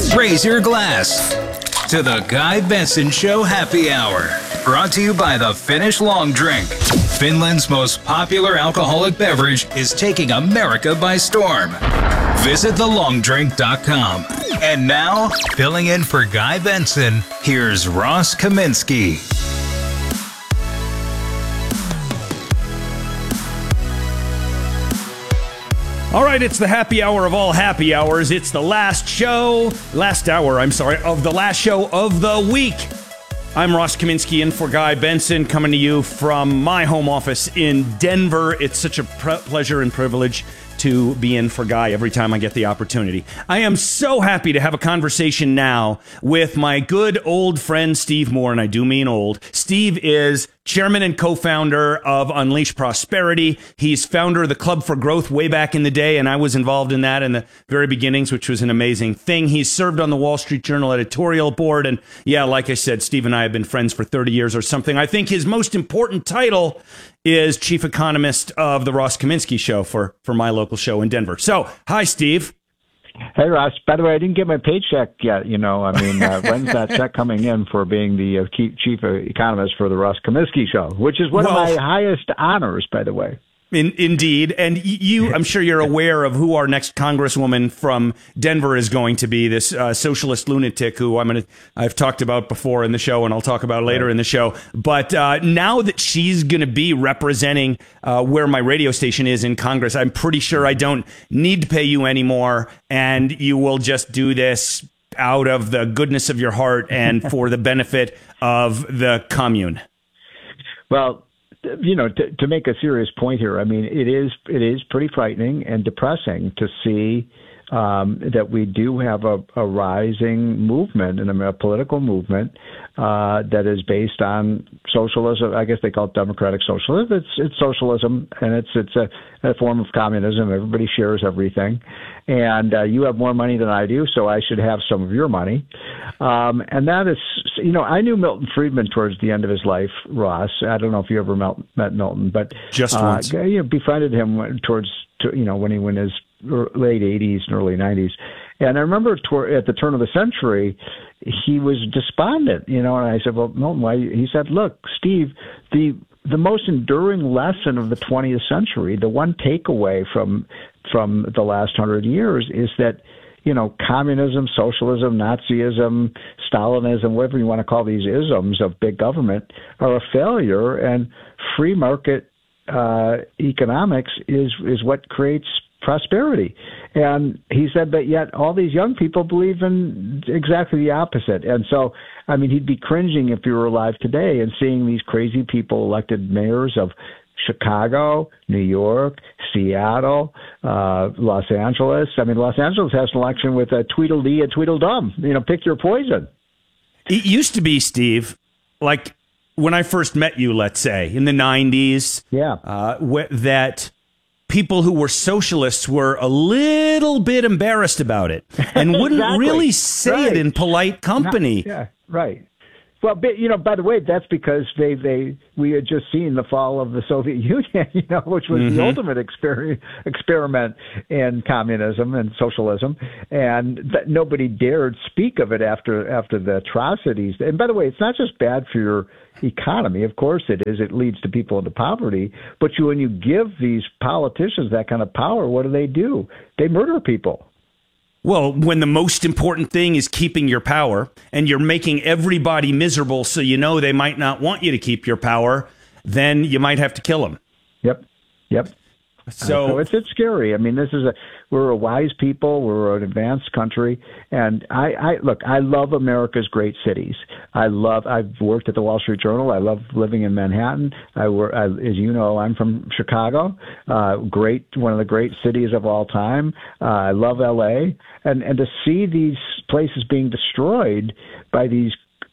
Raise your glass to the Guy Benson Show Happy Hour. Brought to you by the Finnish Long Drink. Finland's most popular alcoholic beverage is taking America by storm. Visit thelongdrink.com. And now, filling in for Guy Benson, here's Ross Kaminsky. All right, it's the happy hour of all happy hours. It's the last hour of the last show of the week. I'm Ross Kaminsky in for Guy Benson, coming to you from my home office in Denver. It's such a pleasure and privilege to be in for Guy every time I get the opportunity. I am so happy to have a conversation now with my good old friend Steve Moore, and I do mean old. Steve is chairman and co-founder of Unleash Prosperity. He's founder of the Club for Growth way back in the day, and I was involved in that in the very beginnings, which was an amazing thing. He's served on the Wall Street Journal editorial board, and yeah, like I said, Steve and I have been friends for 30 years or something. I think his most important title is chief economist of the Ross Kaminsky Show for my local show in Denver. So, hi, Steve. Hey, Ross. By the way, I didn't get my paycheck yet. When's that check coming in for being the chief economist for the Ross Kaminsky Show, which is one of my highest honors, by the way. Indeed. And I'm sure you're aware of who our next congresswoman from Denver is going to be, this socialist lunatic who I've talked about before in the show, and I'll talk about later in the show. But now that she's going to be representing where my radio station is in Congress, I'm pretty sure I don't need to pay you anymore, and you will just do this out of the goodness of your heart and for the benefit of the commune. Well, to make a serious point here, I mean, it is pretty frightening and depressing to see that we do have a rising movement and a political movement that is based on socialism. I guess they call it democratic socialism. It's socialism, and it's a form of communism. Everybody shares everything, and you have more money than I do, so I should have some of your money. And that is, I knew Milton Friedman towards the end of his life, Ross. I don't know if you ever met Milton, but just once. Befriended him when he went his late 80s and early 90s. And I remember at the turn of the century, he was despondent, and I said, well, Milton, why? He said, look, Steve, the most enduring lesson of the 20th century, the one takeaway from the last 100 years is that, communism, socialism, Nazism, Stalinism, whatever you want to call these isms of big government, are a failure, and free market economics is what creates prosperity. And he said that yet all these young people believe in exactly the opposite. And so, I mean, he'd be cringing if he were alive today and seeing these crazy people elected mayors of Chicago, New York, Seattle, Los Angeles. I mean, Los Angeles has an election with a Tweedledee and Tweedledum. Pick your poison. It used to be, Steve, like when I first met you, let's say, in the 90s, that people who were socialists were a little bit embarrassed about it and wouldn't really say it in polite company. Right. Well, by the way, that's because we had just seen the fall of the Soviet Union, which was the ultimate experiment in communism and socialism, and nobody dared speak of it after the atrocities. And by the way, it's not just bad for your economy. Of course it is. It leads to people into poverty. But when you give these politicians that kind of power, what do? They murder people. Well, when the most important thing is keeping your power and you're making everybody miserable so they might not want you to keep your power, then you might have to kill them. Yep. So it's scary. I mean, we're a wise people. We're an advanced country. And I love America's great cities. I've worked at the Wall Street Journal. I love living in Manhattan. As you know, I'm from Chicago. One of the great cities of all time. I love LA. And to see these places being destroyed by these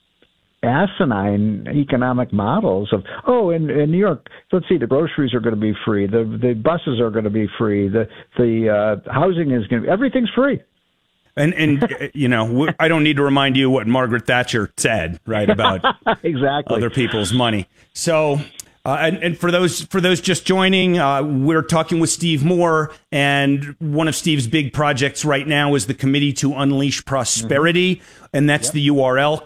asinine economic models of, in New York, let's see, the groceries are going to be free, the buses are going to be free, the housing is going to be, everything's free. And I don't need to remind you what Margaret Thatcher said, right, about exactly other people's money. So And for those just joining, we're talking with Steve Moore, and one of Steve's big projects right now is the Committee to Unleash Prosperity, and that's the URL,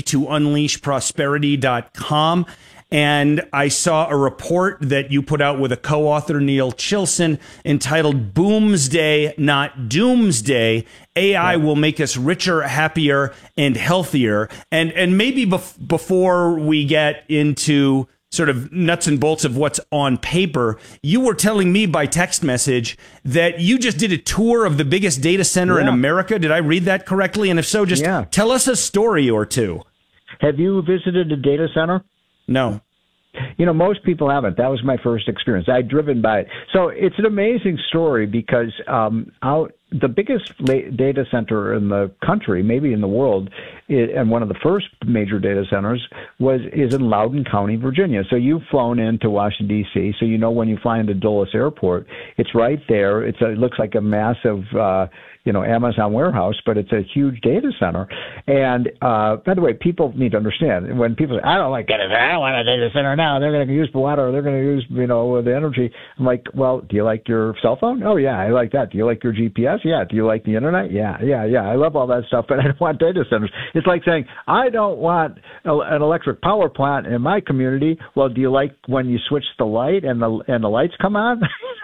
committeetounleashprosperity.com. And I saw a report that you put out with a co-author, Neil Chilson, entitled Boomsday, Not Doomsday. AI will make us richer, happier, and healthier. And maybe before we get into sort of nuts and bolts of what's on paper, you were telling me by text message that you just did a tour of the biggest data center in America. Did I read that correctly? And if so, just tell us a story or two. Have you visited a data center? No. You know, most people haven't. That was my first experience. I'd driven by it. So it's an amazing story because the biggest data center in the country, maybe in the world, and one of the first major data centers is in Loudoun County, Virginia. So you've flown into Washington, D.C., so you know when you fly into Dulles Airport, it's right there. It looks like a massive Amazon warehouse, but it's a huge data center. And by the way, people need to understand, when people say, I don't like data center, I don't want a data center now, they're going to use the water, they're going to use, the energy. I'm like, well, do you like your cell phone? Oh, yeah, I like that. Do you like your GPS? Yeah. Do you like the internet? Yeah. I love all that stuff, but I don't want data centers. It's like saying, I don't want an electric power plant in my community. Well, do you like when you switch the light and the lights come on?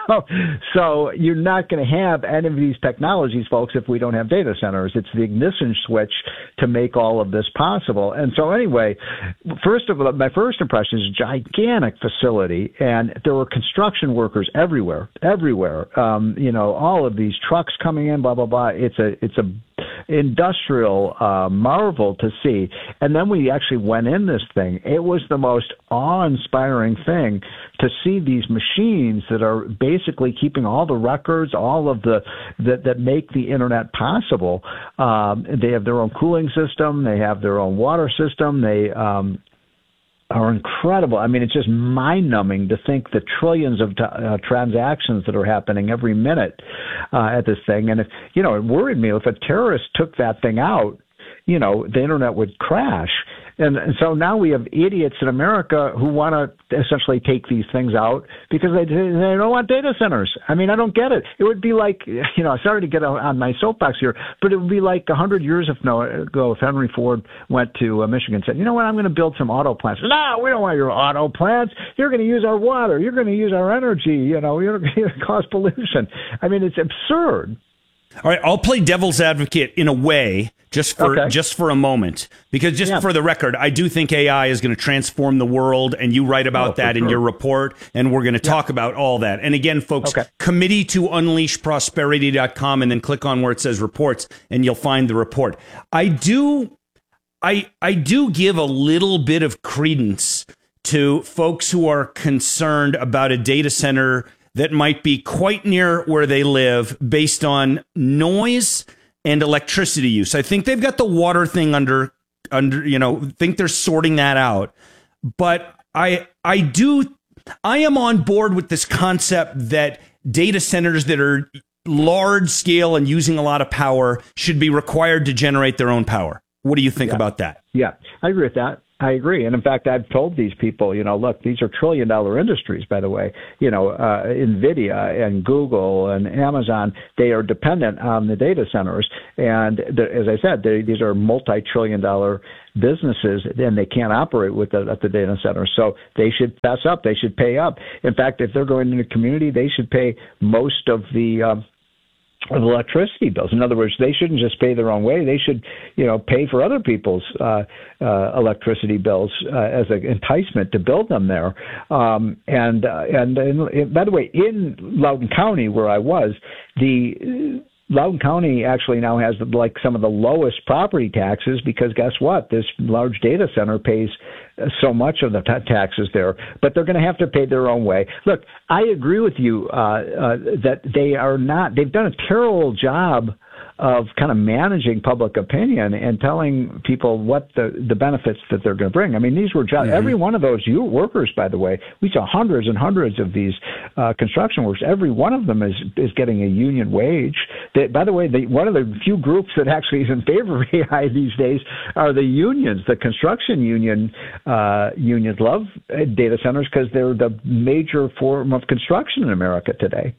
So you're not going to have any of these technologies, folks, if we don't have data centers. It's the ignition switch to make all of this possible. And so anyway, first of all, my first impression is a gigantic facility, and there were construction workers everywhere. All of these trucks coming in, blah, blah, blah. It's a industrial marvel to see. And then we actually went in this thing. It was the most awe-inspiring thing to see these machines that are basically keeping all the records, all of that make the internet possible. They have their own cooling system. They have their own water system. They are incredible. I mean, it's just mind-numbing to think the trillions of transactions that are happening every minute at this thing. And it worried me if a terrorist took that thing out, the internet would crash. And so now we have idiots in America who want to essentially take these things out because they don't want data centers. I mean, I don't get it. It would be like, sorry to get on my soapbox here, but it would be like 100 years ago if Henry Ford went to Michigan and said, you know what, I'm going to build some auto plants. No, we don't want your auto plants. You're going to use our water. You're going to use our energy. You're going to cause pollution. I mean, it's absurd. All right, I'll play devil's advocate in a way, just for a moment, because for the record, I do think AI is going to transform the world, and you write about that in your report, and we're going to talk about all that. And again, folks, committee to unleashprosperity.com, and then click on where it says reports, and you'll find the report. I do give a little bit of credence to folks who are concerned about a data center that might be quite near where they live based on noise and electricity use. I think they've got the water thing under think they're sorting that out. But I am on board with this concept that data centers that are large scale and using a lot of power should be required to generate their own power. What do you think about that? Yeah, I agree with that. I agree. And in fact, I've told these people, look, these are trillion-dollar industries, by the way. NVIDIA and Google and Amazon, they are dependent on the data centers. And as I said, these are multi-trillion-dollar businesses, and they can't operate at the data center. So they should fess up. They should pay up. In fact, if they're going into the community, they should pay most of the electricity bills. In other words, they shouldn't just pay their own way. They should, pay for other people's electricity bills as an enticement to build them there. And by the way, in Loudoun County, where I was, Loudoun County actually now has some of the lowest property taxes because guess what? This large data center pays so much of the taxes there, but they're going to have to pay their own way. Look, I agree with you that they've done a terrible job of kind of managing public opinion and telling people what the benefits that they're going to bring. I mean, these were jobs. Mm-hmm. Every one of those workers, by the way, we saw hundreds and hundreds of these construction workers. Every one of them is getting a union wage. By the way, one of the few groups that actually is in favor of AI these days are the unions. The construction unions love data centers because they're the major form of construction in America today.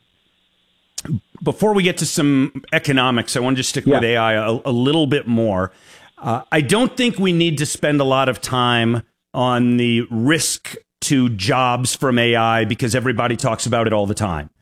Before we get to some economics, I want to just stick with AI a little bit more. I don't think we need to spend a lot of time on the risk to jobs from AI because everybody talks about it all the time.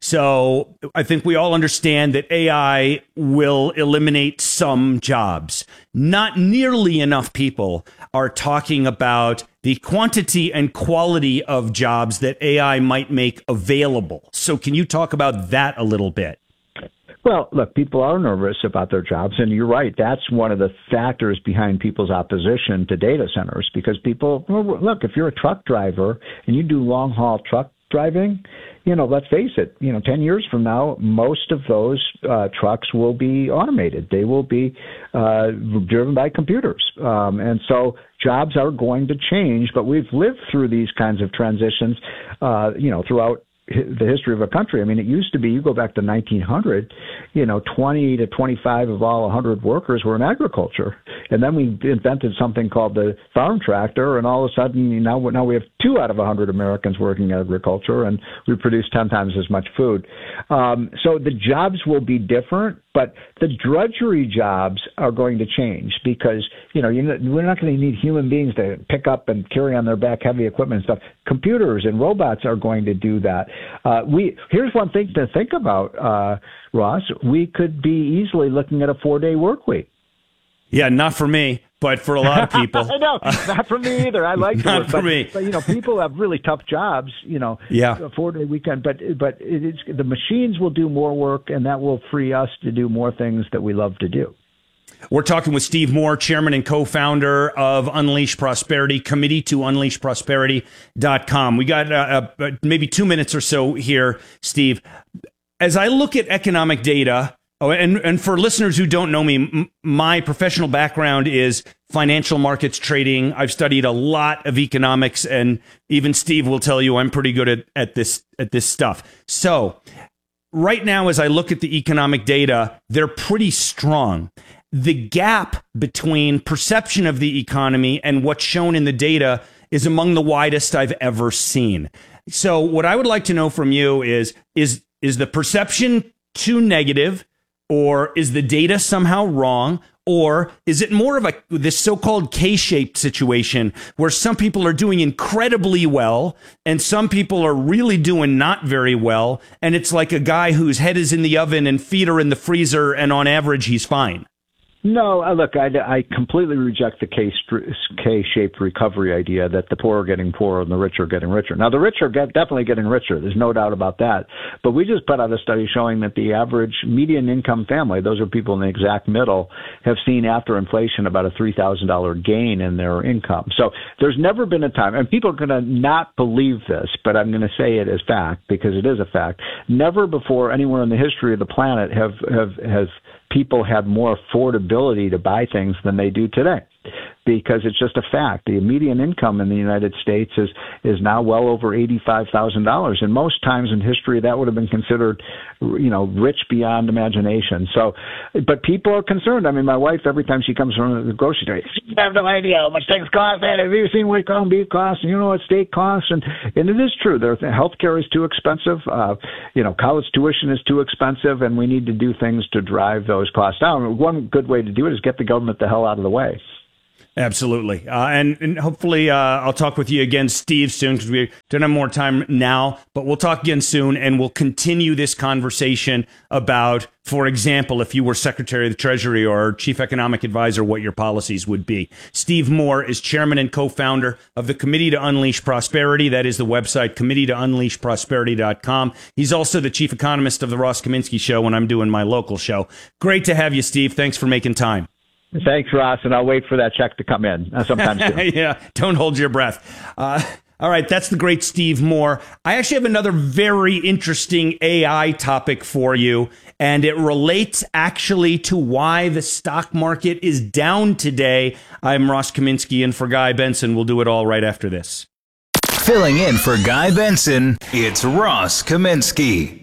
So I think we all understand that AI will eliminate some jobs. Not nearly enough people are talking about the quantity and quality of jobs that AI might make available. So can you talk about that a little bit? Well, look, people are nervous about their jobs, and you're right. That's one of the factors behind people's opposition to data centers because people, look, if you're a truck driver and you do long-haul truck driving, let's face it, 10 years from now, most of those trucks will be automated. They will be driven by computers. And so jobs are going to change, but we've lived through these kinds of transitions, throughout the history of a country. I mean, it used to be, you go back to 1900, 20 to 25 of all 100 workers were in agriculture. And then we invented something called the farm tractor, and all of a sudden, now we have 2 out of 100 Americans working in agriculture, and we produce 10 times as much food. So the jobs will be different, but the drudgery jobs are going to change because, we're not going to need human beings to pick up and carry on their back heavy equipment and stuff. Computers and robots are going to do that. Here's one thing to think about, Ross. We could be easily looking at a 4-day work week. Yeah, not for me, but for a lot of people. No, not for me either. I like not for me. But people have really tough jobs. A 4-day weekend. But it is the machines will do more work, and that will free us to do more things that we love to do. We're talking with Steve Moore, chairman and co-founder of Unleash Prosperity, committee to unleashprosperity.com. We got maybe 2 minutes or so here, Steve. As I look at economic data, and for listeners who don't know me, my professional background is financial markets trading. I've studied a lot of economics, and even Steve will tell you I'm pretty good at this stuff. So right now, as I look at the economic data, they're pretty strong. The gap between perception of the economy and what's shown in the data is among the widest I've ever seen. So what I would like to know from you is the perception too negative, or is the data somehow wrong, or is it more of this so-called K-shaped situation where some people are doing incredibly well and some people are really doing not very well, and it's like a guy whose head is in the oven and feet are in the freezer, and on average he's fine? No, look, I completely reject the K-shaped recovery idea that the poor are getting poorer and the rich are getting richer. Now, the rich are definitely getting richer. There's no doubt about that. But we just put out a study showing that the average median income family, those are people in the exact middle, have seen after inflation about a $3,000 gain in their income. So there's never been a time, and people are going to not believe this, but I'm going to say it as fact because it is a fact. Never before anywhere in the history of the planet has people had more affordability to buy things than they do today, because it's just a fact. The median income in the United States is now well over $85,000, and most times in history that would have been considered, rich beyond imagination. So, but people are concerned. I mean, my wife, every time she comes from the grocery store, you have no idea how much things cost. Have you seen what ground beef costs? And you know what steak costs? And it is true. Healthcare is too expensive. College tuition is too expensive, and we need to do things to drive those costs down. One good way to do it is get the government the hell out of the way. Absolutely. And hopefully I'll talk with you again, Steve, soon, because we don't have more time now, but we'll talk again soon, and we'll continue this conversation about, for example, if you were Secretary of the Treasury or Chief Economic Advisor, what your policies would be. Steve Moore is chairman and co-founder of the Committee to Unleash Prosperity. That is the website, committee to unleashprosperity.com. He's also the chief economist of the Ross Kaminsky Show when I'm doing my local show. Great to have you, Steve. Thanks for making time. Thanks, Ross, and I'll wait for that check to come in sometime soon. Yeah, don't hold your breath. All right, that's the great Steve Moore. I actually have another very interesting AI topic for you, and it relates actually to why the stock market is down today. I'm Ross Kaminsky in for Guy Benson. We'll do it all right after this. Filling in for Guy Benson, it's Ross Kaminsky.